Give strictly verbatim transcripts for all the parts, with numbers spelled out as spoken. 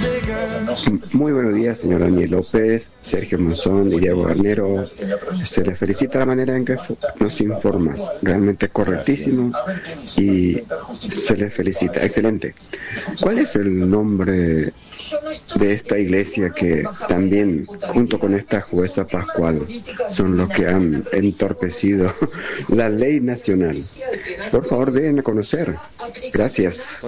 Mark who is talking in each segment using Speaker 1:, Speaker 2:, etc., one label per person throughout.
Speaker 1: Muy buenos días, señor Daniel López, Sergio Monzón y Diego Garnero. Se les felicita la manera en que nos informas, realmente correctísimo y se les felicita, excelente. ¿Cuál es el nombre de esta iglesia que también, junto con esta jueza Pascual, son los que han entorpecido la ley nacional? Por favor, den a conocer. Gracias.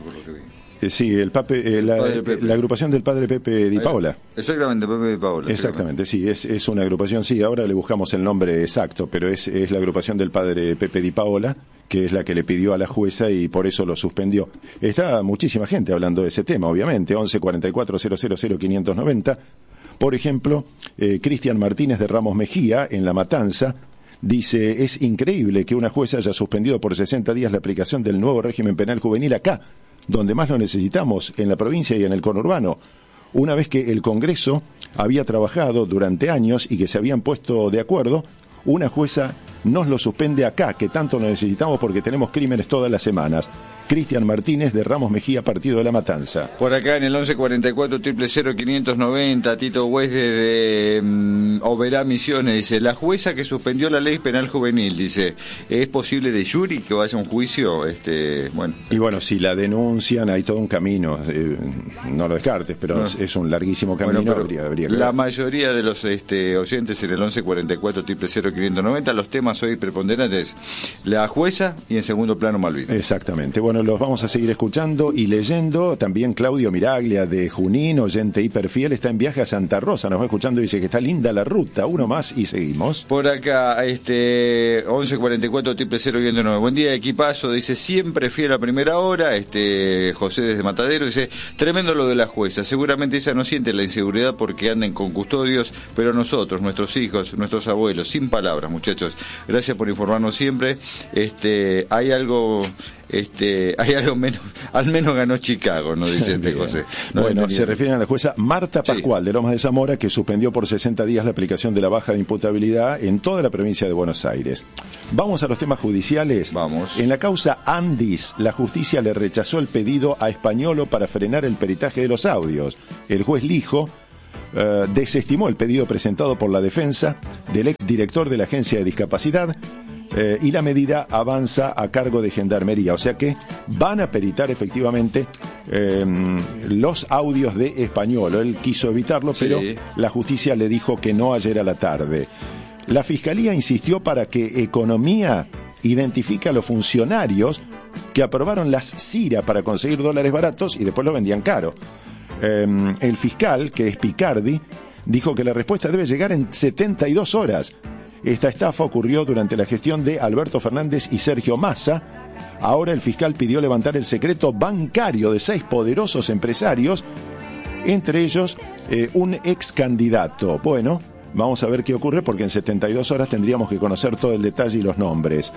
Speaker 2: Sí, el pape, eh, la, Pepe. la agrupación del padre Pepe Di Paola.
Speaker 3: Exactamente, Pepe Di Paola.
Speaker 2: Exactamente, sí, es, es una agrupación, sí, ahora le buscamos el nombre exacto, pero es, es la agrupación del padre Pepe Di Paola, que es la que le pidió a la jueza y por eso lo suspendió. Está muchísima gente hablando de ese tema, obviamente, once cuarenta y cuatro cero cero cero quinientos noventa. Por ejemplo, eh, Cristian Martínez de Ramos Mejía, en La Matanza, dice, es increíble que una jueza haya suspendido por sesenta días la aplicación del nuevo régimen penal juvenil acá, donde más lo necesitamos, en la provincia y en el conurbano, una vez que el Congreso había trabajado durante años y que se habían puesto de acuerdo, una jueza nos lo suspende acá, que tanto lo necesitamos porque tenemos crímenes todas las semanas. Cristian Martínez de Ramos Mejía, Partido de La Matanza.
Speaker 3: Por acá en el once cuarenta y cuatro cero cero quinientos noventa, Tito Weiss de um, Oberá Misiones dice, la jueza que suspendió la ley penal juvenil, dice, ¿es posible de juri que vaya a un juicio? Este, bueno.
Speaker 2: Y bueno, si la denuncian hay todo un camino, eh, no lo descartes, pero no. es, es un larguísimo camino.
Speaker 3: Bueno,
Speaker 2: habría, habría que
Speaker 3: la
Speaker 2: ver.
Speaker 3: mayoría de los este, oyentes en el once cuarenta y cuatro cero cero quinientos noventa, los temas hoy preponderantes, la jueza y en segundo plano Malvinas.
Speaker 2: Exactamente, bueno, los vamos a seguir escuchando y leyendo. También Claudio Miraglia de Junín, oyente hiperfiel, está en viaje a Santa Rosa, nos va escuchando y dice que está linda la ruta. Uno más y seguimos.
Speaker 3: Por acá, este once cuarenta y cuatro cero cero quinientos nueve, buen día equipazo, dice, siempre fiel a primera hora. Este José desde Matadero dice, tremendo lo de la jueza, seguramente ella no siente la inseguridad porque anden con custodios, pero nosotros, nuestros hijos, nuestros abuelos, sin palabras, muchachos, gracias por informarnos siempre. Este hay algo Este, hay algo menos, al menos ganó Chicago, ¿no? Dice este José. No
Speaker 2: bueno, se refieren a la jueza Marta Pascual, sí, de Lomas de Zamora, que suspendió por sesenta días la aplicación de la baja de imputabilidad en toda la provincia de Buenos Aires. Vamos a los temas judiciales.
Speaker 3: Vamos.
Speaker 2: En la causa Andis, la justicia le rechazó el pedido a Españolo para frenar el peritaje de los audios. El juez Lijo uh, desestimó el pedido presentado por la defensa del exdirector de la Agencia de Discapacidad, Eh, y la medida avanza a cargo de Gendarmería, o sea que van a peritar efectivamente eh, los audios de Españolo. Él quiso evitarlo, sí, pero la justicia le dijo que no ayer a la tarde. La Fiscalía insistió para que Economía identifique a los funcionarios que aprobaron las CIRA para conseguir dólares baratos y después lo vendían caro. Eh, el fiscal, que es Picardi, dijo que la respuesta debe llegar en setenta y dos horas. Esta estafa ocurrió durante la gestión de Alberto Fernández y Sergio Massa. Ahora el fiscal pidió levantar el secreto bancario de seis poderosos empresarios, entre ellos eh, un ex candidato. Bueno, vamos a ver qué ocurre porque en setenta y dos horas tendríamos que conocer todo el detalle y los nombres.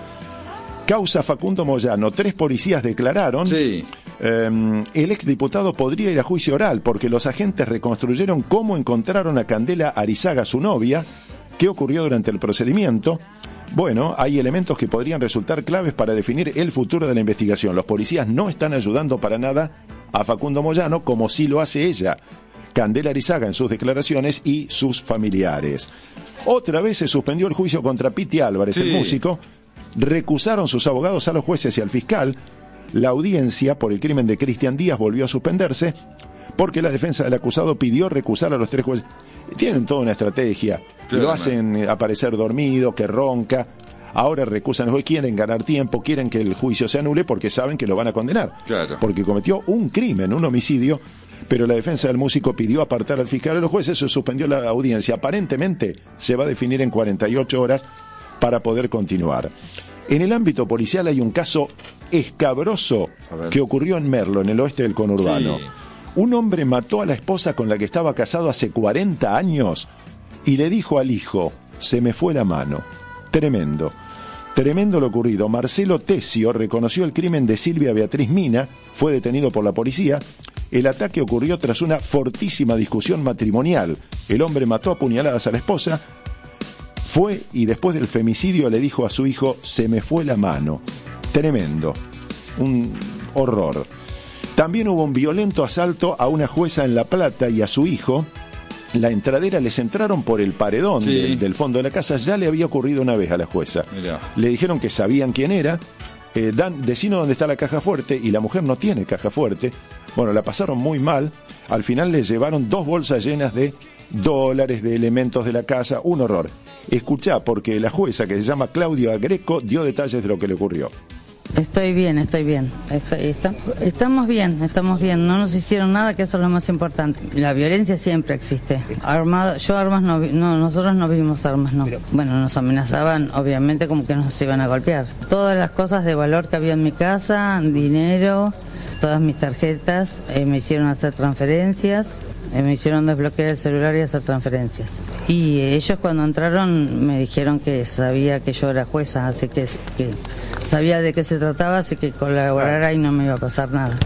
Speaker 2: Causa Facundo Moyano, tres policías declararon.
Speaker 3: Sí.
Speaker 2: Eh, el exdiputado podría ir a juicio oral porque los agentes reconstruyeron cómo encontraron a Candela Arizaga, su novia. ¿Qué ocurrió durante el procedimiento? Bueno, hay elementos que podrían resultar claves para definir el futuro de la investigación. Los policías no están ayudando para nada a Facundo Moyano, como sí lo hace ella, Candela Arizaga, en sus declaraciones, y sus familiares. Otra vez se suspendió el juicio contra Piti Álvarez, sí, el músico. Recusaron sus abogados a los jueces y al fiscal. La audiencia por el crimen de Cristian Díaz volvió a suspenderse porque la defensa del acusado pidió recusar a los tres jueces. Tienen toda una estrategia. Claro, lo hacen man. aparecer dormido, que ronca. Ahora recusan, hoy quieren ganar tiempo, quieren que el juicio se anule porque saben que lo van a condenar.
Speaker 3: Claro.
Speaker 2: Porque cometió un crimen, un homicidio, pero la defensa del músico pidió apartar al fiscal a los jueces, se suspendió la audiencia. Aparentemente se va a definir en cuarenta y ocho horas para poder continuar. En el ámbito policial hay un caso escabroso que ocurrió en Merlo, en el oeste del conurbano. Sí. Un hombre mató a la esposa con la que estaba casado hace cuarenta años y le dijo al hijo, se me fue la mano. Tremendo. Tremendo lo ocurrido. Marcelo Tesio reconoció el crimen de Silvia Beatriz Mina, fue detenido por la policía. El ataque ocurrió tras una fortísima discusión matrimonial. El hombre mató a puñaladas a la esposa, fue y después del femicidio le dijo a su hijo, se me fue la mano. Tremendo. Un horror. También hubo un violento asalto a una jueza en La Plata y a su hijo. La entradera les entraron por el paredón sí. del, del fondo de la casa. Ya le había ocurrido una vez a la jueza. Mirá. Le dijeron que sabían quién era. Eh, dan, decinos dónde está la caja fuerte, y la mujer no tiene caja fuerte. Bueno, la pasaron muy mal. Al final le llevaron dos bolsas llenas de dólares, de elementos de la casa. Un horror. Escuchá, porque la jueza, que se llama Claudia Greco, dio detalles de lo que le ocurrió.
Speaker 4: Estoy bien, estoy bien. Estoy, está, estamos bien, estamos bien. No nos hicieron nada, que eso es lo más importante. La violencia siempre existe. Armado, yo armas no vi, no, nosotros no vimos armas, no. Bueno, nos amenazaban, obviamente, como que nos iban a golpear. Todas las cosas de valor que había en mi casa, dinero, todas mis tarjetas, eh, me hicieron hacer transferencias. Me hicieron desbloquear el celular y hacer transferencias. Y ellos cuando entraron me dijeron que sabía que yo era jueza, así que, que sabía de qué se trataba, así que colaborara y no me iba a pasar nada.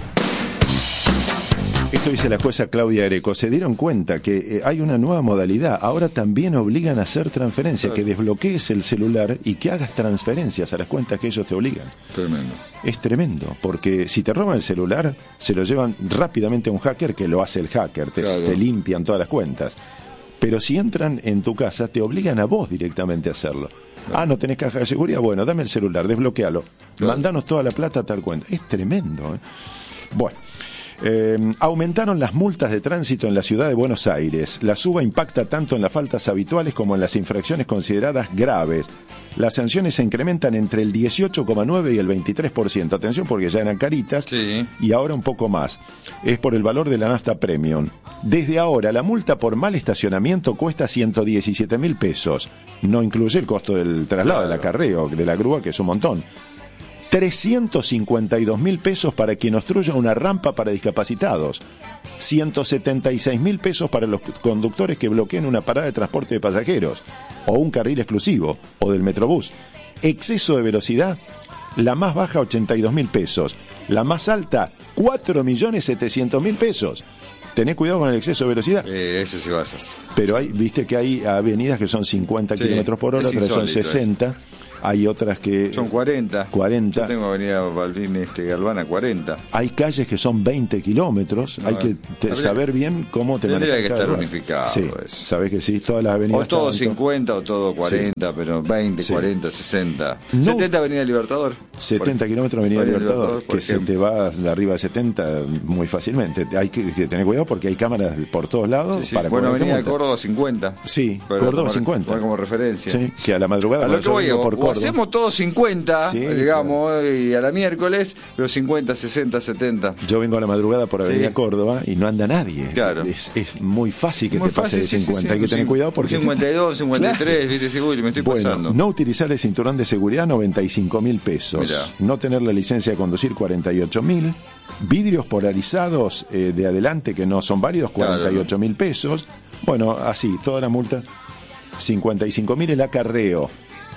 Speaker 2: Esto dice la jueza Claudia Greco. Se dieron cuenta que eh, hay una nueva modalidad. Ahora también obligan a hacer transferencias, que desbloquees el celular y que hagas transferencias a las cuentas que ellos te obligan.
Speaker 3: Tremendo.
Speaker 2: Es tremendo, porque si te roban el celular, se lo llevan rápidamente a un hacker, que lo hace el hacker, te, claro. te limpian todas las cuentas. Pero si entran en tu casa, te obligan a vos directamente a hacerlo. Claro. Ah, no tenés caja de seguridad, bueno, dame el celular, desbloquealo. Claro. Mandanos toda la plata a tal cuenta. Es tremendo, ¿eh? Bueno. Eh, aumentaron las multas de tránsito en la ciudad de Buenos Aires. La suba impacta tanto en las faltas habituales como en las infracciones consideradas graves. Las sanciones se incrementan entre el dieciocho coma nueve y el veintitrés por ciento. Atención, porque ya eran caritas sí. y ahora un poco más. Es por el valor de la nafta premium. Desde ahora, la multa por mal estacionamiento cuesta ciento diecisiete mil pesos. No incluye el costo del traslado, claro. del acarreo, de la grúa, que es un montón. trescientos cincuenta y dos mil pesos para quien obstruya una rampa para discapacitados, ciento setenta y seis mil pesos para los conductores que bloqueen una parada de transporte de pasajeros, o un carril exclusivo, o del Metrobús. Exceso de velocidad, la más baja ochenta y dos mil pesos, la más alta cuatro millones setecientos mil pesos. Tenés cuidado con el exceso de velocidad.
Speaker 3: Eh, ese sí vas.
Speaker 2: Pero hay, viste que hay avenidas que son cincuenta sí, kilómetros por hora, otras son sesenta. Eso. Hay otras que...
Speaker 3: Son cuarenta.
Speaker 2: cuarenta.
Speaker 3: Yo tengo avenida Balvin este, Galvana cuarenta.
Speaker 2: Hay calles que son veinte kilómetros. No, hay que te, saber bien cómo te manejas.
Speaker 3: Tendría que estar unificado.
Speaker 2: Sí,
Speaker 3: eso.
Speaker 2: Sabés que sí, todas las avenidas...
Speaker 3: O todo cincuenta o todo cuarenta, sí. pero veinte, sí. cuarenta, sesenta. No. setenta Avenida Libertador.
Speaker 2: setenta kilómetros Avenida Libertador, Libertador que ejemplo. Se te va de arriba de setenta muy fácilmente. Hay que, que tener cuidado porque hay cámaras por todos lados. Sí, sí.
Speaker 3: Para bueno, Avenida de Córdoba cincuenta.
Speaker 2: Sí, Córdoba como, cincuenta.
Speaker 3: Como referencia.
Speaker 2: Sí, que a la madrugada...
Speaker 3: A lo que voy, por o hacemos todos cincuenta, sí, digamos, claro. y a la miércoles, pero cincuenta, sesenta, setenta.
Speaker 2: Yo vengo a la madrugada por Avenida sí. Córdoba y no anda nadie.
Speaker 3: Claro.
Speaker 2: Es, es muy fácil que muy te pase
Speaker 3: fácil,
Speaker 2: de cincuenta. Sí, sí,
Speaker 3: hay
Speaker 2: que tener cuidado porque...
Speaker 3: cincuenta y dos, cincuenta y tres, claro. viste, seguro, me estoy
Speaker 2: bueno,
Speaker 3: pasando.
Speaker 2: No utilizar el cinturón de seguridad, noventa y cinco mil pesos. Mirá. No tener la licencia de conducir, cuarenta y ocho mil. Vidrios polarizados eh, de adelante que no son válidos, cuarenta y ocho mil claro. pesos. Bueno, así, toda la multa. cincuenta y cinco mil el acarreo.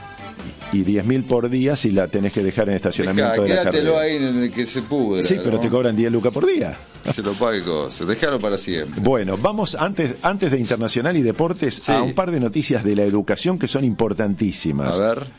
Speaker 2: Y diez mil por día si la tenés que dejar en estacionamiento.
Speaker 3: Dejá,
Speaker 2: de la
Speaker 3: quédatelo
Speaker 2: carrera.
Speaker 3: ahí en el que se pudra.
Speaker 2: Sí, pero ¿no? te cobran diez lucas por día.
Speaker 3: Se lo pague cosas, déjalo para siempre.
Speaker 2: Bueno, vamos antes, antes de internacional y deportes sí. a un par de noticias de la educación que son importantísimas.
Speaker 3: A ver.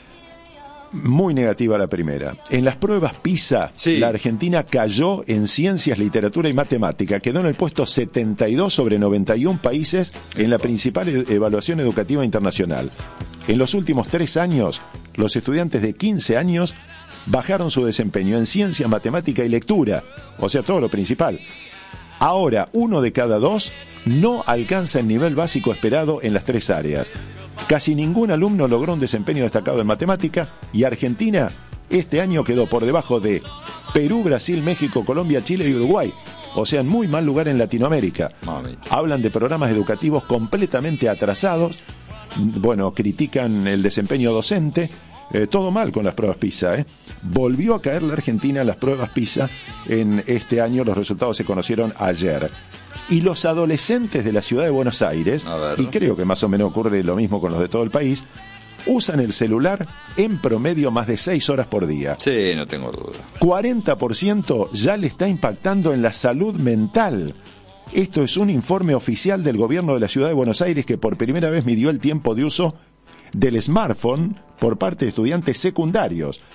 Speaker 2: Muy negativa la primera. En las pruebas PISA, sí. la Argentina cayó en ciencias, literatura y matemática. Quedó en el puesto setenta y dos sobre noventa y uno países en la principal evaluación educativa internacional. En los últimos tres años, los estudiantes de quince años bajaron su desempeño en ciencia, matemática y lectura, o sea, todo lo principal. Ahora, uno de cada dos no alcanza el nivel básico esperado en las tres áreas. Casi ningún alumno logró un desempeño destacado en matemática y Argentina este año quedó por debajo de Perú, Brasil, México, Colombia, Chile y Uruguay. O sea, en muy mal lugar en Latinoamérica. Mamita. Hablan de programas educativos completamente atrasados. Bueno, critican el desempeño docente. Eh, todo mal con las pruebas PISA, ¿eh? Volvió a caer la Argentina en las pruebas PISA en este año. Los resultados se conocieron ayer. Y los adolescentes de la ciudad de Buenos Aires, y creo que más o menos ocurre lo mismo con los de todo el país, usan el celular en promedio más de seis horas por día.
Speaker 3: Sí, no tengo duda.
Speaker 2: cuarenta por ciento ya le está impactando en la salud mental. Esto es un informe oficial del gobierno de la ciudad de Buenos Aires que por primera vez midió el tiempo de uso del smartphone por parte de estudiantes secundarios.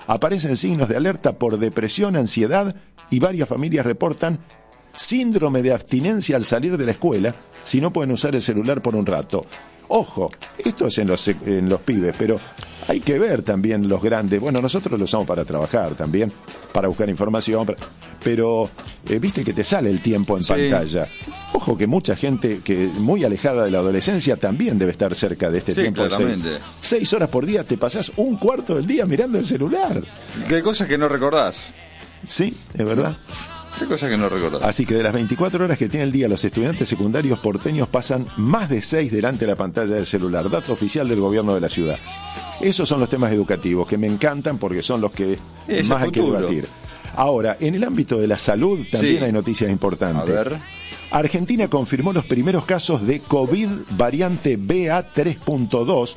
Speaker 2: Aparecen signos de alerta por depresión, ansiedad y varias familias reportan síndrome de abstinencia al salir de la escuela si no pueden usar el celular por un rato. Ojo, esto es en los, en los pibes, pero hay que ver también los grandes. Bueno, nosotros lo usamos para trabajar también, para buscar información, pero eh, viste que te sale el tiempo en sí. pantalla. Ojo que mucha gente que muy alejada de la adolescencia también debe estar cerca de este
Speaker 3: sí,
Speaker 2: tiempo.
Speaker 3: Claramente.
Speaker 2: Seis, seis horas por día te pasás un cuarto del día mirando el celular.
Speaker 3: ¿Qué cosas que no recordás?
Speaker 2: Sí, es verdad.
Speaker 3: ¿Qué cosas que no recordás?
Speaker 2: Así que de las veinticuatro horas que tiene el día, los estudiantes secundarios porteños pasan más de seis delante de la pantalla del celular. Dato oficial del gobierno de la ciudad. Esos son los temas educativos que me encantan porque son los que
Speaker 3: Ese
Speaker 2: más
Speaker 3: futuro.
Speaker 2: hay que debatir. Ahora, en el ámbito de la salud también
Speaker 3: sí.
Speaker 2: hay noticias importantes.
Speaker 3: A ver.
Speaker 2: Argentina confirmó los primeros casos de COVID variante B A tres punto dos.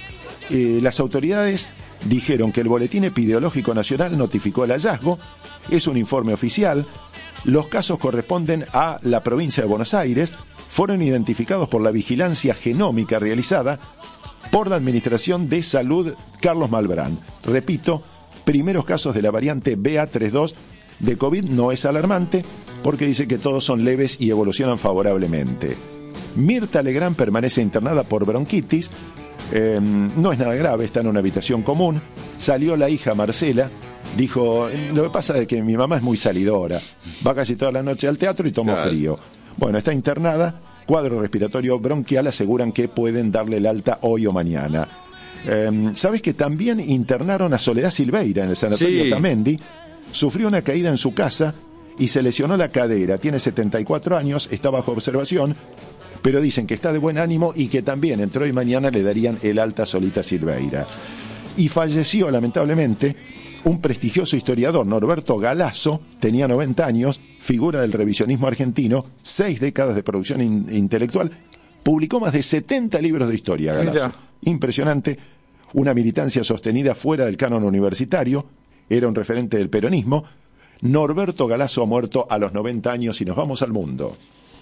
Speaker 2: Eh, las autoridades dijeron que el Boletín Epidemiológico Nacional notificó el hallazgo. Es un informe oficial. Los casos corresponden a la provincia de Buenos Aires. Fueron identificados por la vigilancia genómica realizada por la Administración de Salud Carlos Malbrán. Repito, primeros casos de la variante B A treinta y dos de COVID. No es alarmante porque dice que todos son leves y evolucionan favorablemente. Mirta Legrand permanece internada por bronquitis. Eh, no es nada grave, está en una habitación común. Salió la hija Marcela, dijo, lo que pasa es que mi mamá es muy salidora, va casi toda la noche al teatro y toma claro. frío. Bueno, está internada, cuadro respiratorio bronquial, aseguran que pueden darle el alta hoy o mañana. Eh, ¿Sabes que también internaron a Soledad Silveira en el sanatorio
Speaker 3: sí.
Speaker 2: Tamendi? Sufrió una caída en su casa y se lesionó la cadera, tiene setenta y cuatro años, está bajo observación, pero dicen que está de buen ánimo y que también entre hoy y mañana le darían el alta a Solita Silveira. Y falleció, lamentablemente, un prestigioso historiador, Norberto Galasso, tenía noventa años, figura del revisionismo argentino, seis décadas de producción in- intelectual, publicó más de setenta libros de historia, Galasso. Mira. Impresionante, una militancia sostenida fuera del canon universitario, era un referente del peronismo. Norberto Galasso ha muerto a los noventa años y nos vamos al mundo.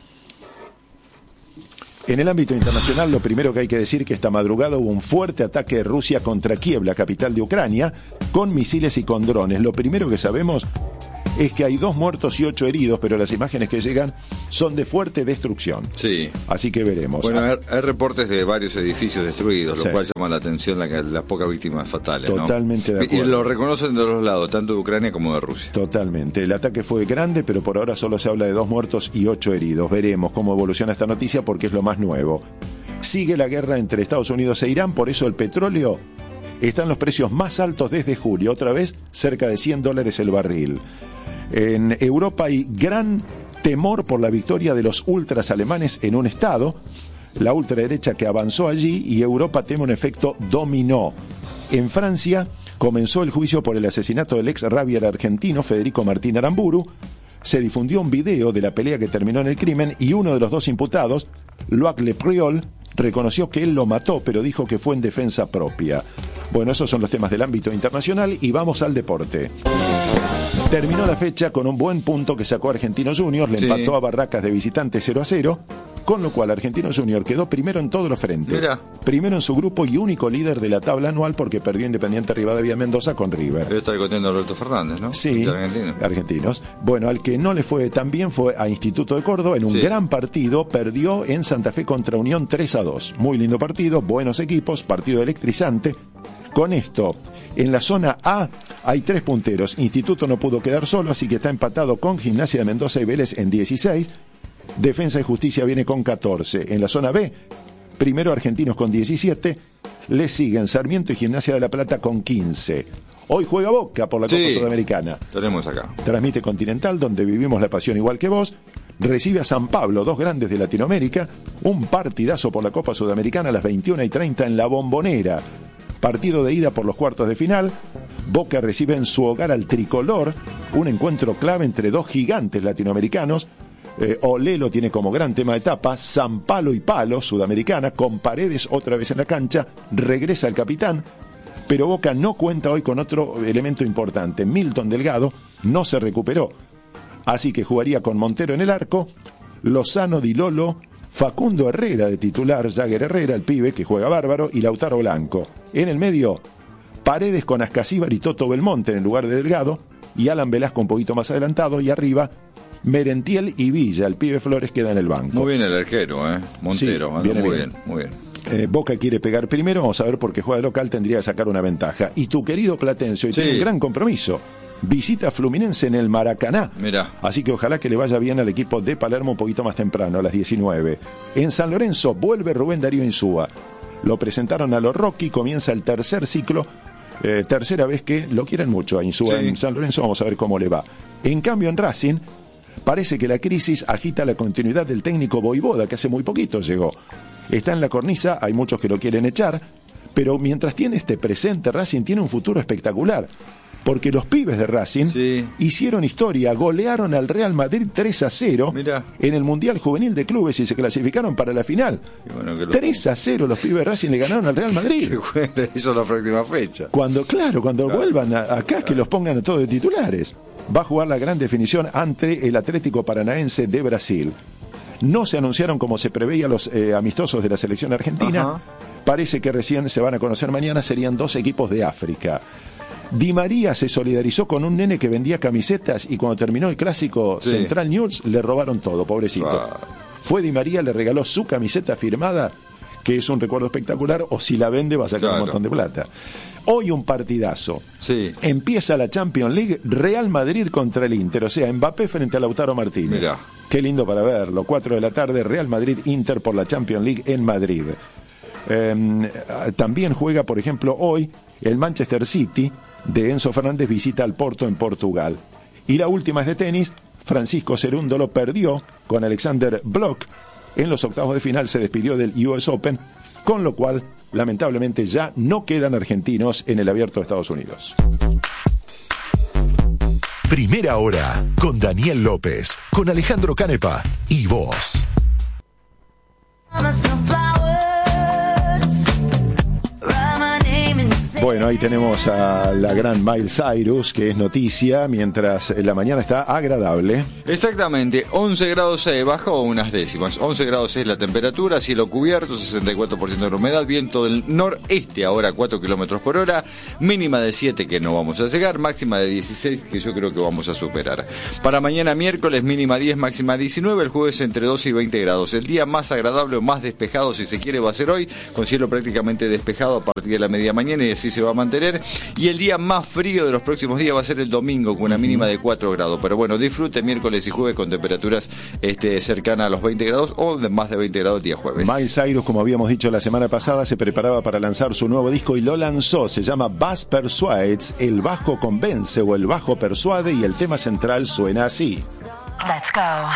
Speaker 2: En el ámbito internacional, lo primero que hay que decir es que esta madrugada hubo un fuerte ataque de Rusia contra Kiev, la capital de Ucrania, con misiles y con drones. Lo primero que sabemos es que hay dos muertos y ocho heridos, pero las imágenes que llegan son de fuerte destrucción.
Speaker 3: Sí.
Speaker 2: Así que veremos.
Speaker 3: Bueno, hay, hay reportes de varios edificios destruidos,
Speaker 2: sí.
Speaker 3: lo cual llama la atención la, las pocas víctimas fatales.
Speaker 2: Totalmente
Speaker 3: ¿no?
Speaker 2: de acuerdo.
Speaker 3: Y lo reconocen de los lados, tanto de Ucrania como de Rusia.
Speaker 2: Totalmente. El ataque fue grande, pero por ahora solo se habla de dos muertos y ocho heridos. Veremos cómo evoluciona esta noticia porque es lo más nuevo. Sigue la guerra entre Estados Unidos e Irán, por eso el petróleo está en los precios más altos desde julio, otra vez cerca de cien dólares el barril. En Europa hay gran temor por la victoria de los ultras alemanes en un estado, la ultraderecha que avanzó allí, y Europa teme un efecto dominó. En Francia comenzó el juicio por el asesinato del ex rabier argentino Federico Martín Aramburu. Se difundió un video de la pelea que terminó en el crimen y uno de los dos imputados, Loic Le Priol, reconoció que él lo mató, pero dijo que fue en defensa propia. Bueno, esos son los temas del ámbito internacional y vamos al deporte. Terminó la fecha con un buen punto que sacó Argentinos Juniors, le sí. empató a Barracas de visitante cero a cero, con lo cual Argentinos Juniors quedó primero en todos los frentes. Mira. Primero en su grupo y único líder de la tabla anual porque perdió Independiente Rivadavia Mendoza con River.
Speaker 3: Pero está contento Alberto Fernández, ¿no?
Speaker 2: Sí,
Speaker 3: argentino.
Speaker 2: argentinos. Bueno, al que no le fue tan bien fue a Instituto de Córdoba, en un sí. gran partido, perdió en Santa Fe contra Unión tres a dos. Muy lindo partido, buenos equipos, partido electrizante. Con esto, en la zona A hay tres punteros. Instituto no pudo quedar solo, así que está empatado con Gimnasia de Mendoza y Vélez en dieciséis. Defensa y Justicia viene con catorce. En la zona B, primero Argentinos con diecisiete. Le siguen Sarmiento y Gimnasia de La Plata con quince. Hoy juega Boca por la Copa
Speaker 3: sí,
Speaker 2: Sudamericana.
Speaker 3: Tenemos acá.
Speaker 2: Transmite Continental, donde vivimos la pasión igual que vos. Recibe a San Pablo, dos grandes de Latinoamérica. Un partidazo por la Copa Sudamericana a las veintiuna y treinta en La Bombonera. Partido de ida por los cuartos de final. Boca recibe en su hogar al Tricolor, un encuentro clave entre dos gigantes latinoamericanos. Eh, Olé lo tiene como gran tema de etapa. San Palo y Palo, Sudamericana, con Paredes otra vez en la cancha. Regresa el capitán, pero Boca no cuenta hoy con otro elemento importante. Milton Delgado no se recuperó, así que jugaría con Montero en el arco, Lozano, Di Lolo, Facundo Herrera de titular, Jagger Herrera, el pibe que juega bárbaro, y Lautaro Blanco. En el medio, Paredes con Ascasíbar y Toto Belmonte en el lugar de Delgado, y Alan Velasco un poquito más adelantado, y arriba Merentiel y Villa. El pibe Flores queda en el banco.
Speaker 3: Muy bien el arquero, ¿eh? Montero,
Speaker 2: sí, viene
Speaker 3: muy
Speaker 2: bien.
Speaker 3: bien, muy bien.
Speaker 2: Eh, Boca quiere pegar primero, vamos a ver, porque juega de local, tendría que sacar una ventaja. Y tu querido Platense hoy sí. tiene un gran compromiso. Visita a Fluminense en el Maracaná.
Speaker 3: Mirá.
Speaker 2: Así que ojalá que le vaya bien al equipo de Palermo un poquito más temprano, a las diecinueve. En San Lorenzo vuelve Rubén Darío Insúa. Lo presentaron a los Rocky, comienza el tercer ciclo. Eh, tercera vez que lo quieren mucho a Insúa sí. en San Lorenzo, vamos a ver cómo le va. En cambio en Racing parece que la crisis agita la continuidad del técnico Voivoda, que hace muy poquito llegó. Está en la cornisa, hay muchos que lo quieren echar, pero mientras tiene este presente, Racing tiene un futuro espectacular. Porque los pibes de Racing sí. hicieron historia, golearon al Real Madrid tres a cero Mirá. en el Mundial Juvenil de Clubes y se clasificaron para la final. Bueno lo... tres a cero los pibes de Racing le ganaron al Real Madrid.
Speaker 3: Qué bueno, hizo la próxima fecha.
Speaker 2: Cuando, claro, cuando claro. vuelvan a, acá, claro. que los pongan a todos de titulares. Va a jugar la gran definición ante el Atlético Paranaense de Brasil. No se anunciaron como se preveía los eh, amistosos de la selección argentina. Ajá. Parece que recién se van a conocer mañana, serían dos equipos de África. Di María se solidarizó con un nene que vendía camisetas y cuando terminó el clásico sí. Central News le robaron todo, pobrecito. Ah. Fue Di María, le regaló su camiseta firmada, que es un recuerdo espectacular, o si la vende va a sacar claro. un montón de plata. Hoy un partidazo. Sí. Empieza la Champions League, Real Madrid contra el Inter, o sea, Mbappé frente a Lautaro Martínez. Mirá. Qué lindo para verlo. cuatro de la tarde, Real Madrid-Inter por la Champions League en Madrid. Eh, también juega, por ejemplo, hoy el Manchester City de Enzo Fernández visita al Porto en Portugal. Y la última es de tenis. Francisco Cerúndolo perdió con Alexander Bloch en los octavos de final, se despidió del U S Open, con lo cual lamentablemente ya no quedan argentinos en el Abierto de Estados Unidos.
Speaker 5: Primera hora con Daniel López, con Alejandro Canepa y vos.
Speaker 2: Bueno, ahí tenemos a la gran Miley Cyrus, que es noticia, mientras la mañana está agradable.
Speaker 3: Exactamente, once grados seis, bajó unas décimas, once grados seis la temperatura, cielo cubierto, sesenta y cuatro por ciento de humedad, viento del noreste ahora cuatro kilómetros por hora, mínima de siete que no vamos a llegar, máxima de dieciséis que yo creo que vamos a superar. Para mañana miércoles, mínima diez, máxima diecinueve, el jueves entre doce y veinte grados. El día más agradable o más despejado, si se quiere, va a ser hoy, con cielo prácticamente despejado a partir de la media mañana y así se va a mantener, y el día más frío de los próximos días va a ser el domingo con una mínima de cuatro grados, pero bueno, disfrute miércoles y jueves con temperaturas este, cercanas a los veinte grados o de más de veinte grados el día jueves.
Speaker 2: Miley Cyrus, como habíamos dicho la semana pasada, se preparaba para lanzar su nuevo disco y lo lanzó, se llama Bass Persuades, el bajo convence o el bajo persuade, y el tema central suena así. Let's go.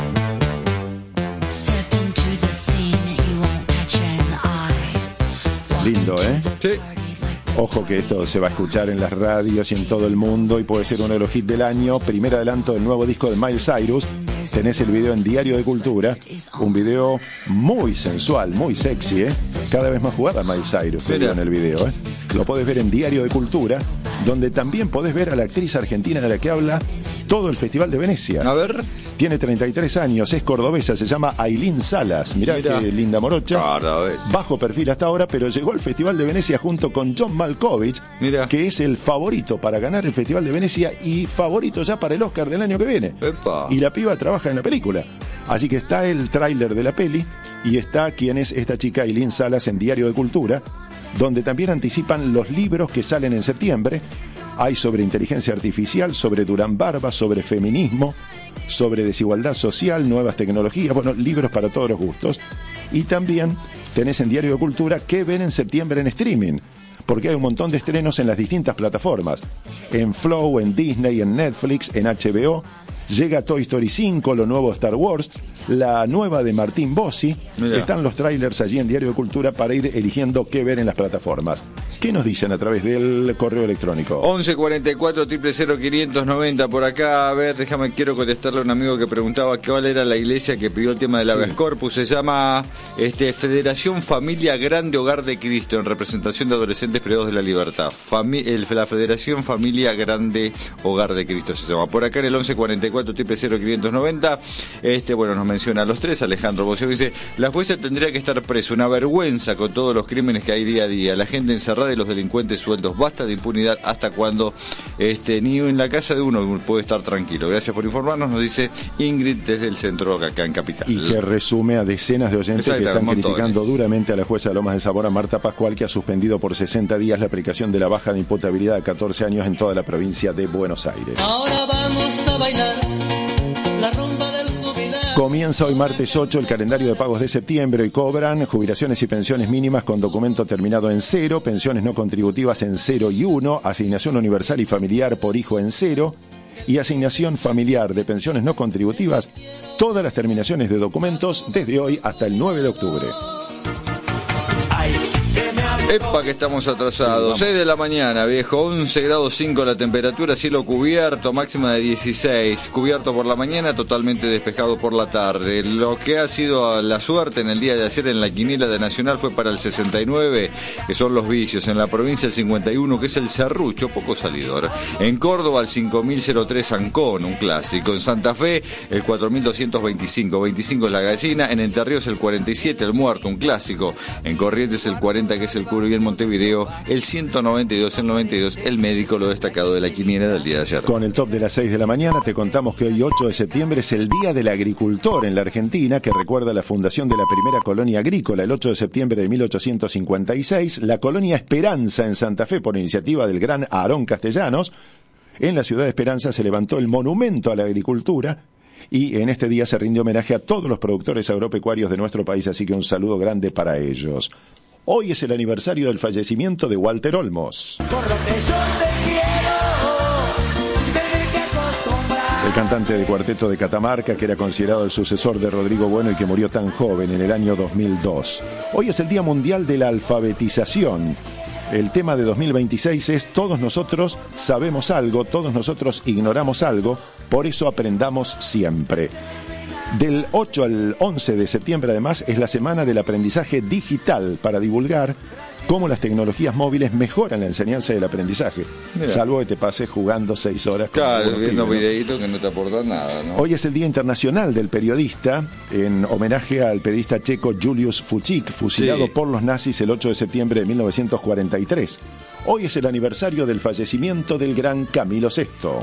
Speaker 2: Lindo, ¿eh?
Speaker 3: Sí.
Speaker 2: Ojo que esto se va a escuchar en las radios y en todo el mundo y puede ser uno de los hits del año. Primer adelanto del nuevo disco de Miley Cyrus. Tenés el video en Diario de Cultura, un video muy sensual, muy sexy, ¿eh? Cada vez más jugada Miley Cyrus en el video, ¿eh? Lo podés ver en Diario de Cultura, donde también podés ver a la actriz argentina de la que habla todo el Festival de Venecia.
Speaker 3: A ver.
Speaker 2: Tiene treinta y tres años, es cordobesa, se llama Ailín Salas. Mirá, Mirá. qué linda morocha.
Speaker 3: Cordobesa.
Speaker 2: Bajo perfil hasta ahora, pero llegó al Festival de Venecia junto con John Malkovich, Mirá. que es el favorito para ganar el Festival de Venecia y favorito ya para el Oscar del año que viene.
Speaker 3: Epa.
Speaker 2: Y la piba trabaja en la película. Así que está el tráiler de la peli y está quién es esta chica Ailín Salas en Diario de Cultura, donde también anticipan los libros que salen en septiembre. Hay sobre inteligencia artificial, sobre Durán Barba, sobre feminismo, sobre desigualdad social, nuevas tecnologías, bueno, libros para todos los gustos. Y también tenés en Diario de Cultura qué ven en septiembre en streaming, porque hay un montón de estrenos en las distintas plataformas. En Flow, en Disney, en Netflix, en H B O. Llega Toy Story cinco, lo nuevo Star Wars, la nueva de Martín Bossi. Mirá. Están los trailers allí en Diario de Cultura para ir eligiendo qué ver en las plataformas. ¿Qué nos dicen a través del correo electrónico?
Speaker 3: once cuarenta y cuatro, cero cero quinientos noventa por acá. A ver, déjame, quiero contestarle a un amigo que preguntaba cuál era la iglesia que pidió el tema del habeas corpus. Se llama este, Federación Familia Grande Hogar de Cristo, en representación de adolescentes privados de la libertad. Fami- el, la Federación Familia Grande Hogar de Cristo se llama. Por acá en el once cuarenta y cuatro, cero cero quinientos noventa, este, bueno, nos menciona a los tres. Alejandro Bocio dice: la jueza tendría que estar presa, una vergüenza con todos los crímenes que hay día a día, la gente encerrada de los delincuentes sueldos. Basta de impunidad, hasta cuando este, ni en la casa de uno puede estar tranquilo. Gracias por informarnos, nos dice Ingrid desde el centro acá en Capital.
Speaker 2: Y que resume a decenas de oyentes que están
Speaker 3: montones.
Speaker 2: criticando duramente a la jueza de Lomas de Zamora, Marta Pascual, que ha suspendido por sesenta días la aplicación de la baja de imputabilidad a catorce años en toda la provincia de Buenos Aires.
Speaker 6: Ahora vamos a bailar la rumba del jubilado.
Speaker 2: Comienza hoy martes ocho el calendario de pagos de septiembre y cobran jubilaciones y pensiones mínimas con documento terminado en cero, pensiones no contributivas en cero y uno, asignación universal y familiar por hijo en cero y asignación familiar de pensiones no contributivas, todas las terminaciones de documentos desde hoy hasta el nueve de octubre.
Speaker 3: Epa, que estamos atrasados. Sí, seis de la mañana, viejo. once grados cinco la temperatura, cielo cubierto, máxima de dieciséis. Cubierto por la mañana, totalmente despejado por la tarde. Lo que ha sido la suerte en el día de ayer en la quiniela de Nacional fue para el sesenta y nueve, que son los vicios. En la provincia el cincuenta y uno, que es el Serrucho, poco salidor. En Córdoba el cinco mil tres Ancón, un clásico. En Santa Fe el cuatro mil doscientos veinticinco, veinticinco es la Gallina. En Entre Ríos el cuarenta y siete, el Muerto, un clásico. En Corrientes el cuarenta, que es el Curvo, y en Montevideo el ciento noventa y dos, el noventa y dos, el médico, lo destacado de la quiniela del día de ayer.
Speaker 2: Con el top de las seis de la mañana te contamos que hoy ocho de septiembre es el Día del Agricultor en la Argentina, que recuerda la fundación de la primera colonia agrícola el ocho de septiembre de mil ochocientos cincuenta y seis, la colonia Esperanza en Santa Fe por iniciativa del gran Aarón Castellanos. En la ciudad de Esperanza se levantó el monumento a la agricultura y en este día se rinde homenaje a todos los productores agropecuarios de nuestro país, así que un saludo grande para ellos. Hoy es el aniversario del fallecimiento de Walter Olmos.
Speaker 6: Por lo que yo te quiero, tener que acostumbrar.
Speaker 2: El cantante de Cuarteto de Catamarca, que era considerado el sucesor de Rodrigo Bueno y que murió tan joven en el año dos mil dos. Hoy es el Día Mundial de la Alfabetización. El tema de dos mil veintiséis es todos nosotros sabemos algo, todos nosotros ignoramos algo, por eso aprendamos siempre. Del ocho al once de septiembre, además, es la semana del aprendizaje digital para divulgar cómo las tecnologías móviles mejoran la enseñanza y el aprendizaje. Mirá. Salvo que te pases jugando seis horas.
Speaker 3: Claro, viendo ¿no? videitos que no te aportan nada, ¿no?
Speaker 2: Hoy es el Día Internacional del Periodista, en homenaje al periodista checo Julius Fučík, fusilado sí. por los nazis el ocho de septiembre de mil novecientos cuarenta y tres. Hoy es el aniversario del fallecimiento del gran Camilo sexto.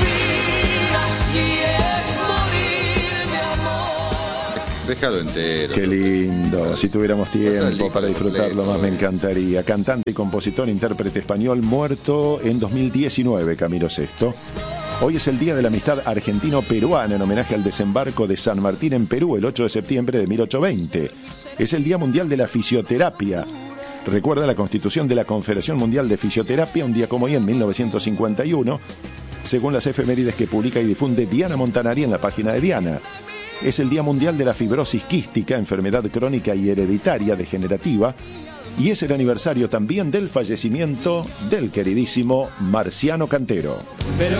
Speaker 3: Déjalo entero.
Speaker 2: Qué lindo. Si tuviéramos tiempo para disfrutarlo más, me encantaría. Cantante y compositor, intérprete español, muerto en dos mil diecinueve, Camilo sexto. Hoy es el Día de la Amistad Argentino-Peruana, en homenaje al desembarco de San Martín en Perú, el ocho de septiembre de mil ochocientos veinte. Es el Día Mundial de la Fisioterapia. Recuerda la constitución de la Confederación Mundial de Fisioterapia, un día como hoy en mil novecientos cincuenta y uno, según las efemérides que publica y difunde Diana Montanari en la página de Diana. Es el Día Mundial de la Fibrosis Quística, enfermedad crónica y hereditaria degenerativa, y es el aniversario también del fallecimiento del queridísimo Marciano Cantero.
Speaker 6: Pero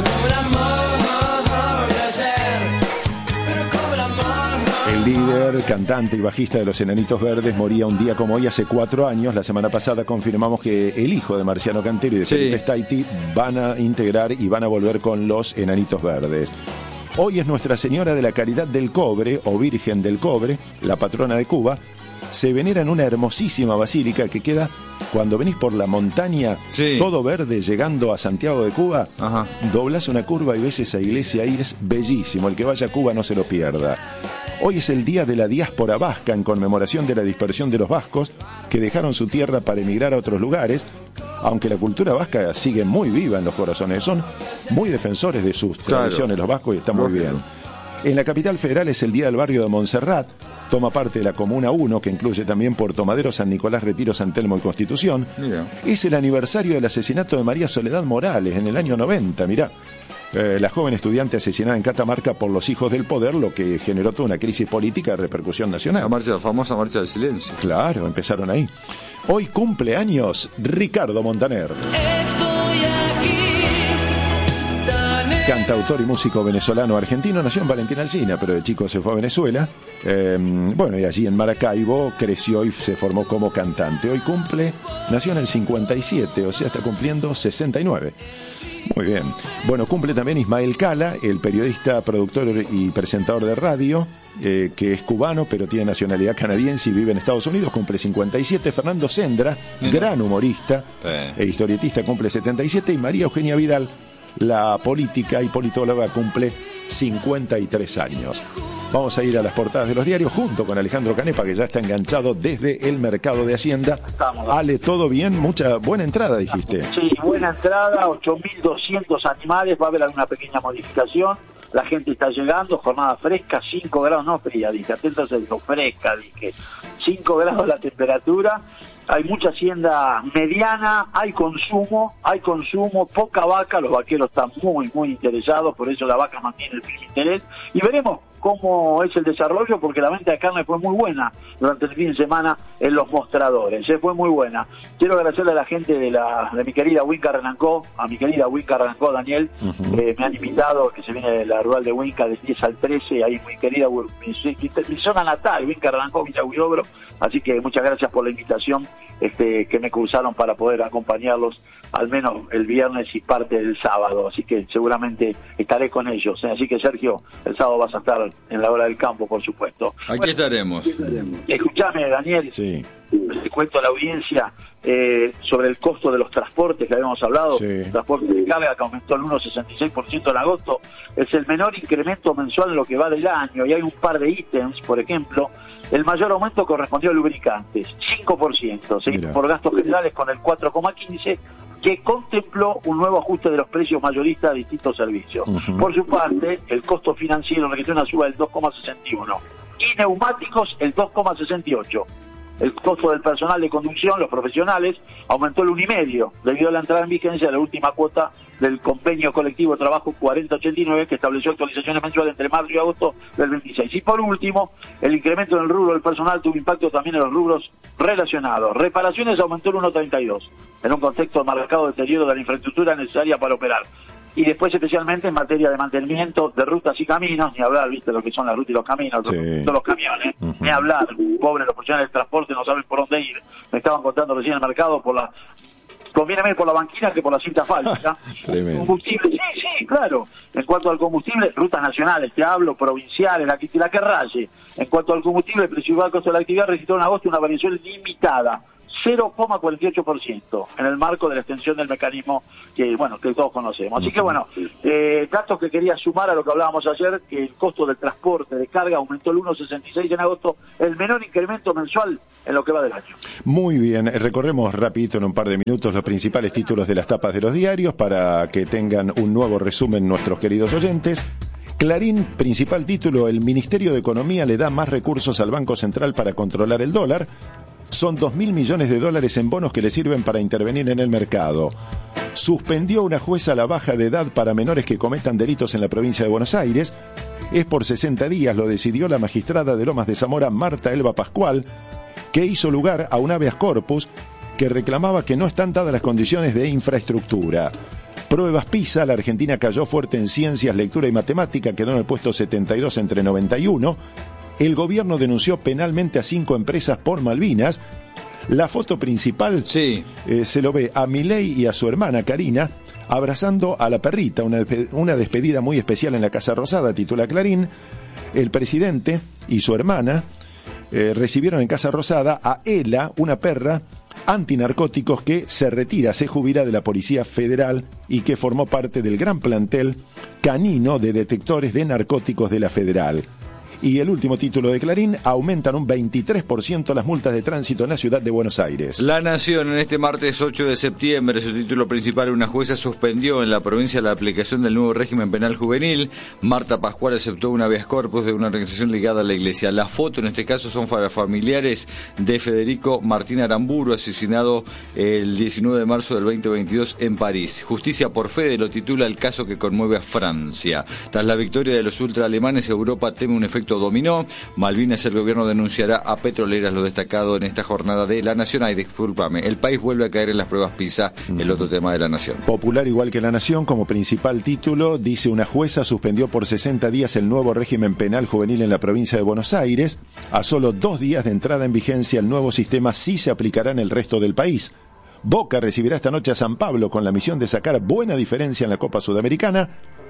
Speaker 2: el líder, cantante y bajista de los Enanitos Verdes moría un día como hoy hace cuatro años. La semana pasada confirmamos que el hijo de Marciano Cantero y de sí. Felipe Staiti van a integrar y van a volver con los Enanitos Verdes. Hoy es Nuestra Señora de la Caridad del Cobre, o Virgen del Cobre, la patrona de Cuba. Se venera en una hermosísima basílica que queda cuando venís por la montaña, sí. todo verde, llegando a Santiago de Cuba. Ajá. Doblás una curva y ves esa iglesia ahí, es bellísimo. El que vaya a Cuba no se lo pierda. Hoy es el Día de la Diáspora Vasca, en conmemoración de la dispersión de los vascos que dejaron su tierra para emigrar a otros lugares. Aunque la cultura vasca sigue muy viva en los corazones, son muy defensores de sus claro. tradiciones los vascos y está muy bien. En la capital federal es el Día del Barrio de Montserrat, toma parte de la Comuna uno, que incluye también Puerto Madero, San Nicolás, Retiro, San Telmo y Constitución. Mirá. Es el aniversario del asesinato de María Soledad Morales en el año noventa, mirá. Eh, la joven estudiante asesinada en Catamarca por los hijos del poder, lo que generó toda una crisis política de repercusión nacional.
Speaker 3: La marcha, la famosa marcha del silencio.
Speaker 2: Claro, empezaron ahí. Hoy cumple años Ricardo Montaner.
Speaker 6: Estoy aquí.
Speaker 2: Cantautor y músico venezolano-argentino, nació en Valentín Alsina, pero de chico se fue a Venezuela. Eh, bueno, y allí en Maracaibo creció y se formó como cantante. Hoy cumple, nació en el cincuenta y siete, o sea, está cumpliendo sesenta y nueve. Muy bien. Bueno, cumple también Ismael Cala, el periodista, productor y presentador de radio, eh, que es cubano, pero tiene nacionalidad canadiense y vive en Estados Unidos, cumple cincuenta y siete. Fernando Sendra, gran humorista
Speaker 3: eh.
Speaker 2: e historietista, cumple setenta y siete. Y María Eugenia Vidal, la política y politóloga, cumple cincuenta y tres años. Vamos a ir a las portadas de los diarios junto con Alejandro Canepa, que ya está enganchado desde el mercado de Hacienda.
Speaker 7: Estamos.
Speaker 2: Ale, ¿todo bien? Mucha buena entrada, dijiste.
Speaker 7: Sí, buena entrada, ocho mil doscientos animales, va a haber alguna pequeña modificación. La gente está llegando, jornada fresca, cinco grados, no fría, dije, atentos a lo fresca, dije, cinco grados la temperatura. Hay mucha hacienda mediana, hay consumo, hay consumo, poca vaca, los vaqueros están muy, muy interesados, por eso la vaca mantiene el firme interés. Y veremos cómo es el desarrollo, porque la venta de carne fue muy buena durante el fin de semana en los mostradores, ¿eh? Fue muy buena. Quiero agradecerle a la gente de la de mi querida Winca Renancó, a mi querida Winca Renancó, Daniel, uh-huh. eh, me han invitado, que se viene de la rural de Winca del diez al trece, ahí muy querida, mi, mi, mi zona natal, Winca Renancó, Villa Huidobro, así que muchas gracias por la invitación este, que me cruzaron para poder acompañarlos al menos el viernes y parte del sábado, así que seguramente estaré con ellos, ¿eh? Así que Sergio, el sábado vas a estar en la hora del campo, por supuesto.
Speaker 3: Aquí bueno, estaremos.
Speaker 7: Escuchame, Daniel,
Speaker 2: sí.
Speaker 7: Te cuento a la audiencia eh, sobre el costo de los transportes que habíamos hablado,
Speaker 2: sí.
Speaker 7: El transporte de carga que aumentó el uno coma sesenta y seis por ciento en agosto, es el menor incremento mensual en lo que va del año, y hay un par de ítems, por ejemplo, el mayor aumento correspondió a lubricantes, cinco por ciento, ¿sí? Por gastos generales con el cuatro coma quince por ciento, que contempló un nuevo ajuste de los precios mayoristas de distintos servicios. Uh-huh. Por su parte, el costo financiero registró una suba del dos coma sesenta y uno y neumáticos el dos coma sesenta y ocho. El costo del personal de conducción, los profesionales, aumentó el uno coma cinco debido a la entrada en vigencia de la última cuota del convenio colectivo de trabajo cuarenta ochenta y nueve, que estableció actualizaciones mensuales entre marzo y agosto del veintiséis. Y por último, el incremento en el rubro del personal tuvo impacto también en los rubros relacionados. Reparaciones aumentó el uno coma treinta y dos, en un contexto de marcado deterioro de la infraestructura necesaria para operar. Y después, especialmente en materia de mantenimiento de rutas y caminos, ni hablar, viste lo que son las rutas y los caminos, sí. los, los camiones, uh-huh. ni hablar, pobres los profesionales del transporte no saben por dónde ir. Me estaban contando recién en el mercado por la... Conviene más por la banquina que por la cinta asfáltica. Combustible, sí, sí, claro. En cuanto al combustible, rutas nacionales, te hablo, provinciales, la que, la que raye. En cuanto al combustible, el principal costo de la actividad registró en agosto una variación limitada, cero coma cuarenta y ocho por ciento, en el marco de la extensión del mecanismo que, bueno, que todos conocemos. Así que, bueno, eh, datos que quería sumar a lo que hablábamos ayer, que el costo del transporte de carga aumentó el uno coma sesenta y seis en agosto, el menor incremento mensual en lo que va del año.
Speaker 2: Muy bien, recorremos rapidito en un par de minutos los principales títulos de las tapas de los diarios para que tengan un nuevo resumen nuestros queridos oyentes. Clarín, principal título, el Ministerio de Economía le da más recursos al Banco Central para controlar el dólar. Son dos mil millones de dólares en bonos que le sirven para intervenir en el mercado. Suspendió una jueza la baja de edad para menores que cometan delitos en la provincia de Buenos Aires. Es por sesenta días, lo decidió la magistrada de Lomas de Zamora, Marta Elba Pascual, que hizo lugar a un habeas corpus que reclamaba que no están dadas las condiciones de infraestructura. Pruebas PISA, la Argentina cayó fuerte en ciencias, lectura y matemática, quedó en el puesto setenta y dos entre noventa y uno. El gobierno denunció penalmente a cinco empresas por Malvinas. La foto principal
Speaker 3: sí.
Speaker 2: eh, se lo ve a Milei y a su hermana Karina abrazando a la perrita, una, una despedida muy especial en la Casa Rosada, titula Clarín. El presidente y su hermana eh, recibieron en Casa Rosada a Ela, una perra antinarcóticos que se retira, se jubila de la Policía Federal y que formó parte del gran plantel canino de detectores de narcóticos de la Federal. Y el último título de Clarín, aumentan un veintitrés por ciento las multas de tránsito en la ciudad de Buenos Aires.
Speaker 3: La Nación, en este martes ocho de septiembre, su título principal, una jueza suspendió en la provincia la aplicación del nuevo régimen penal juvenil. Marta Pascual aceptó un habeas corpus de una organización ligada a la iglesia. La foto, en este caso, son para familiares de Federico Martín Aramburu, asesinado el diecinueve de marzo del veinte veintidós en París. Justicia por Fede lo titula el caso que conmueve a Francia. Tras la victoria de los ultraalemanes, Europa teme un efecto dominó. Malvinas, el gobierno denunciará a petroleras, lo destacado en esta jornada de La Nación. Ay, discúlpame, el país vuelve a caer en las pruebas PISA, el otro tema de La Nación.
Speaker 2: Popular igual que La Nación, como principal título, dice una jueza suspendió por sesenta días el nuevo régimen penal juvenil en la provincia de Buenos Aires. A solo dos días de entrada en vigencia, el nuevo sistema sí se aplicará en el resto del país. Boca recibirá esta noche a San Pablo con la misión de sacar buena diferencia en la Copa Sudamericana.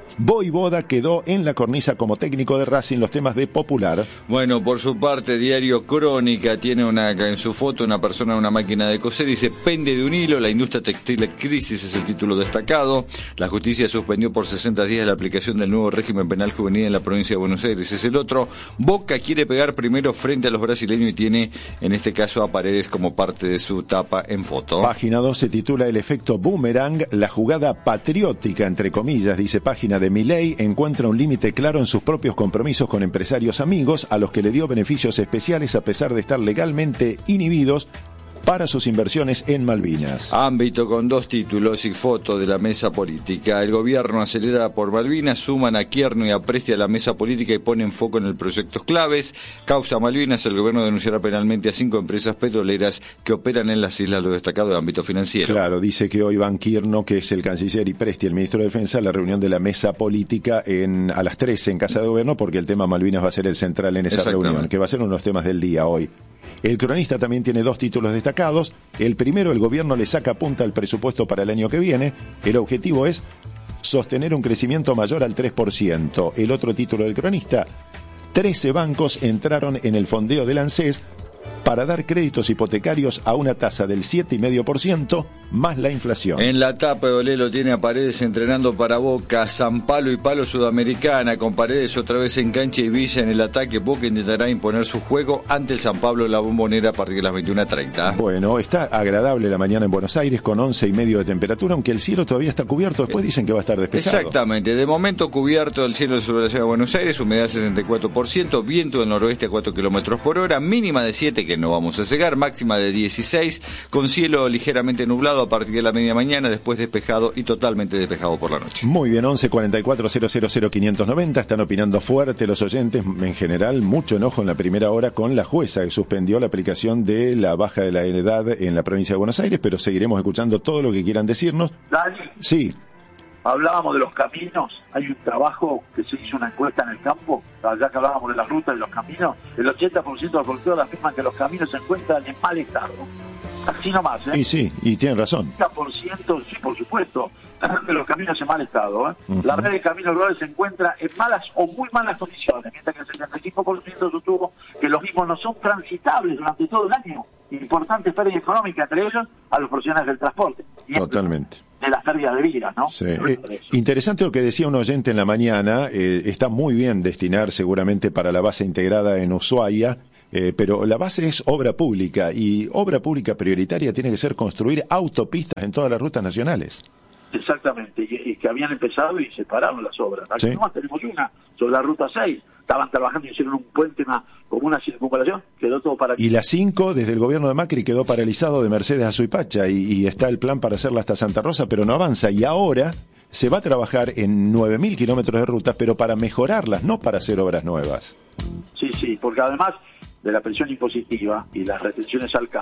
Speaker 2: Voivoda quedó en la cornisa como técnico de Racing, los temas de Popular.
Speaker 3: Bueno, por su parte, Diario Crónica tiene una en su foto una persona en una máquina de coser, dice: pende de un hilo, la industria textil en crisis, es el título destacado. La justicia suspendió por sesenta días la aplicación del nuevo régimen penal juvenil en la provincia de Buenos Aires, es el otro. Boca quiere pegar primero frente a los brasileños y tiene, en este caso, a Paredes como parte de su tapa en foto.
Speaker 2: Página dos se titula El efecto boomerang, la jugada patriótica, entre comillas, dice página de Milei, encuentra un límite claro en sus propios compromisos con empresarios amigos a los que le dio beneficios especiales a pesar de estar legalmente inhibidos para sus inversiones en Malvinas.
Speaker 3: Ámbito con dos títulos y foto de la mesa política. El gobierno acelera por Malvinas, suman a Kierno y a Presti a la mesa política y ponen foco en el proyectos claves. Causa Malvinas, el gobierno denunciará penalmente a cinco empresas petroleras que operan en las islas, lo destacado del ámbito financiero.
Speaker 2: Claro, dice que hoy van Kierno, que es el canciller, y Presti, el ministro de Defensa, a la reunión de la mesa política en, a las trece en Casa de Gobierno, porque el tema Malvinas va a ser el central en esa reunión, que va a ser uno de los temas del día hoy. El cronista también tiene dos títulos destacados. El primero, el gobierno le saca punta al presupuesto para el año que viene. El objetivo es sostener un crecimiento mayor al tres por ciento. El otro título del cronista, trece bancos entraron en el fondeo del ANSES para dar créditos hipotecarios a una tasa del siete coma cinco por ciento más la inflación.
Speaker 3: En la tapa de Olé lo tiene a Paredes entrenando para Boca, San Palo y Palo Sudamericana, con Paredes otra vez en cancha y Villa en el ataque. Boca intentará imponer su juego ante el San Pablo en la Bombonera a partir de las veintiuna treinta.
Speaker 2: Bueno, está agradable la mañana en Buenos Aires con once y medio de temperatura, aunque el cielo todavía está cubierto. Después dicen que va a estar despejado.
Speaker 3: Exactamente, de momento cubierto el cielo sobre la ciudad de Buenos Aires, humedad sesenta y cuatro por ciento, viento del noroeste a cuatro kilómetros por hora, mínima de siete que no vamos a cegar, máxima de dieciséis, con cielo ligeramente nublado a partir de la media mañana, después despejado y totalmente despejado por la noche.
Speaker 2: Muy bien, once cuarenta y cuatro cero cero cero quinientos noventa, están opinando fuerte los oyentes, en general mucho enojo en la primera hora con la jueza que suspendió la aplicación de la baja de la edad en la provincia de Buenos Aires, pero seguiremos escuchando todo lo que quieran decirnos.
Speaker 7: Dani,
Speaker 2: sí.
Speaker 7: Hablábamos de los caminos, hay un trabajo que se hizo una encuesta en el campo, ya que hablábamos de las rutas y los caminos, el ochenta por ciento de los productores afirman que los caminos se encuentran en mal estado. Así nomás, ¿eh?
Speaker 2: Y sí, y tienen razón.
Speaker 7: ochenta por ciento, sí, por supuesto, de los caminos en mal estado, ¿eh? Uh-huh. La red de caminos rurales se encuentra en malas o muy malas condiciones, mientras que el setenta y cinco por ciento sostuvo que los mismos no son transitables durante todo el año. Importante pérdida económica, entre ellos, a los profesionales del transporte. Y
Speaker 2: totalmente.
Speaker 7: De las pérdidas de vida, ¿no?
Speaker 2: Sí. Eh, interesante lo que decía un oyente en la mañana, eh, está muy bien destinar seguramente para la base integrada en Ushuaia, eh, pero la base es obra pública, y obra pública prioritaria tiene que ser construir autopistas en todas las rutas nacionales.
Speaker 7: Exactamente, y, y que habían empezado y se pararon las obras. Aquí
Speaker 2: sí.
Speaker 7: Nomás tenemos una sobre la ruta seis, estaban trabajando y hicieron un puente, una, como una circunvalación, quedó todo para...
Speaker 2: Y la cinco, desde el gobierno de Macri, quedó paralizado de Mercedes a Suipacha, y, y está el plan para hacerla hasta Santa Rosa, pero no avanza, y ahora se va a trabajar en nueve mil kilómetros de rutas, pero para mejorarlas, no para hacer obras nuevas.
Speaker 7: Sí, sí, porque además de la presión impositiva y las retenciones al campo,